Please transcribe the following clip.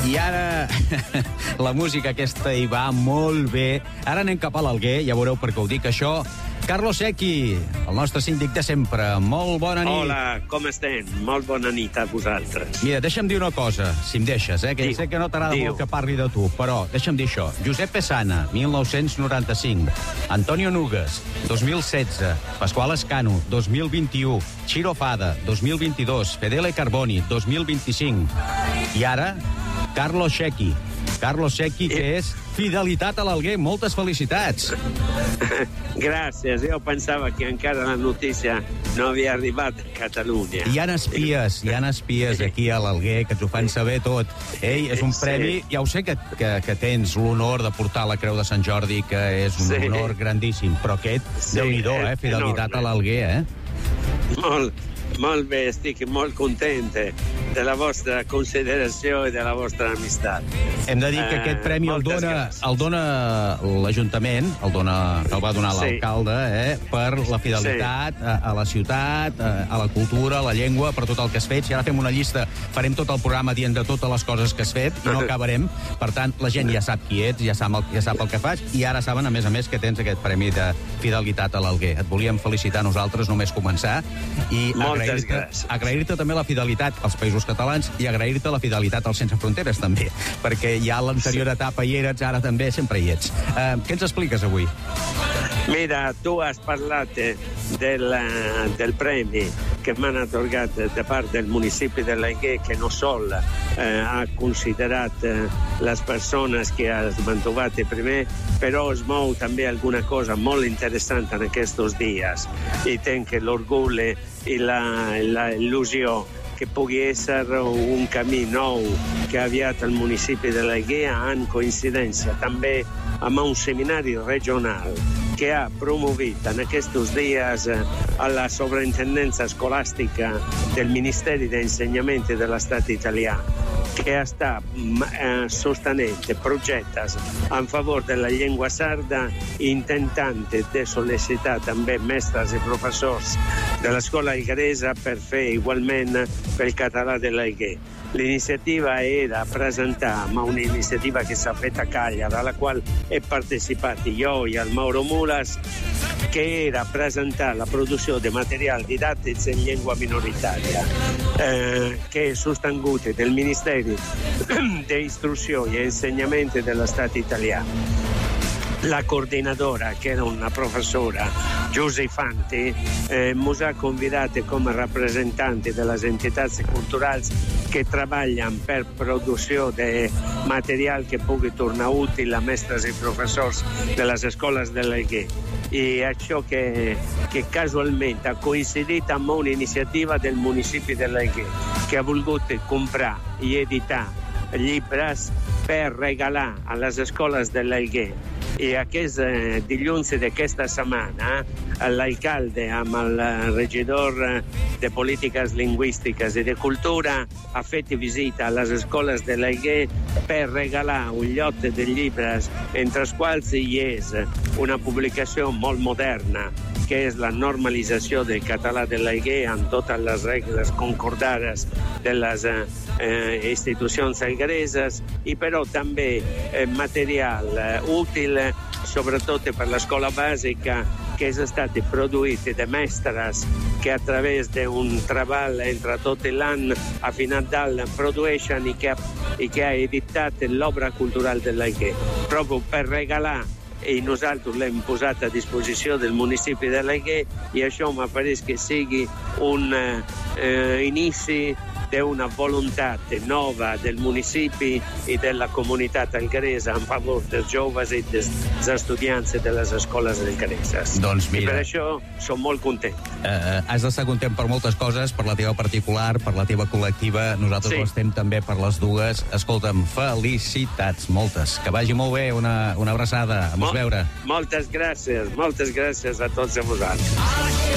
I ara la música aquesta hi va molt bé. Ara anem cap a l'Alguer, ja veureu per què ho dic, això. Carlos Secchi, el nostre síndic de sempre. Molt bona nit. Hola, com estem? Molt bona nit a vosaltres. Mira, deixa'm dir una cosa, si em deixes, que sé que no t'agrada molt que parli de tu, però deixa'm dir això. Josep Pesana, 1995. Antonio Nugas, 2016. Pasqual Escano, 2021. Chiro Fada, 2022. Fedele Carboni, 2025. I ara, Carlos Secchi. Carlos Secchi, que és fidelitat a l'Alguer. Moltes felicitats. Gràcies. Jo pensava que encara la notícia no havia arribat a Catalunya. Hi ha espies aquí a l'Alguer que ens ho fan saber tot. Ei, és un premi... Ja ho sé que tens l'honor de portar la Creu de Sant Jordi, que és un honor grandíssim, però aquest, Déu-n'hi-do, fidelitat a l'Alguer, Molt bé, estic molt content de la vostra consideració i de la vostra amistat. Hem de dir que aquest premi el dona l'Ajuntament, el va donar l'alcalde, per la fidelitat a la ciutat, a la cultura, a la llengua, per tot el que has fet. Si ara fem una llista, farem tot el programa dient de totes les coses que has fet i no acabarem. Per tant, la gent ja sap qui ets, ja sap el que fas, i ara saben, a més, que tens aquest premi de fidelitat a l'Alguer. Et volíem felicitar nosaltres, només començar, i agrair-te també la fidelitat als Països Catalans i agrair-te la fidelitat als Sense Fronteres, també, perquè ja a l'anterior etapa hi eres, ara també sempre hi ets. Què ens expliques avui? Mira, tu has parlat del premi que m'han atorgat de part del municipi de l'Alguer, que no sol ha considerat les persones que has mantuvat primer, però es mou també alguna cosa molt interessant en aquests dies, i tenc l'orgull i l'il·lusió que pugui ser un camí nou que aviat el municipi de l'Alguer, en coincidència també amb un seminari regional que ha promovit en aquests dies a la Sovrintendenza Scolastica del Ministeri d'Ensenyament de l'Estat italià, que està sostenent projectes en favor de la llengua sarda, intentant de sol·licitar també mestres i professors de l'escola algueresa per fer igualment pel català de l'Alguer. L'iniziativa era presentar una iniziativa che s'ha fet a Cagliari, alla quale he partecipat jo i el Mauro Mulas, che era presentar la produzione di materiali didattici in lingua minoritaria, che è sostenuta del Ministero di Istruzione e Insegnamento dello Stato italiano. La coordinadora, che era una professora, Giuseppe Fanti, ci ha convidato come rappresentanti delle entità culturali che lavorano per produzione di materiale che pugui tornare utile a mestres e professori delle scuole dell'Alguer. E això che casualmente ha coincidito amb un'iniziativa del municipi dell'Alguer, che ha voluto comprare e editare llibres per regalar a les escoles de l'Alguer. I aquest dilluns d'aquesta setmana l'alcalde amb el regidor de Polítiques Lingüístiques i de Cultura ha fet visita a les escoles de l'Alguer per regalar un llot de llibres, entre els quals hi és una publicació molt moderna, que és la normalització del català de l'Alguer amb totes les regles concordades de les institucions alguereses, i però també material útil, sobretot per l'escola bàsica, que és estat produït de mestres que a través d'un treball entre tot l'any a final d'any produeixen i que ha editat l'obra cultural de l'Alguer, proprio per regalar, i nosaltres l'hem posat a disposició del municipi de l'Alguer, i això m'apareix que sigui un inici d'una voluntat nova del municipi i de la comunitat algueresa en favor dels joves i dels estudiants de les escoles alguereses. Doncs mira, i per això som molt contents. Has d'estar content per moltes coses, per la teva particular, per la teva col·lectiva. Nosaltres ho estem també per les dues. Escolta'm, felicitats, moltes. Que vagi molt bé, una abraçada. A veure. Moltes gràcies a tots a vosaltres.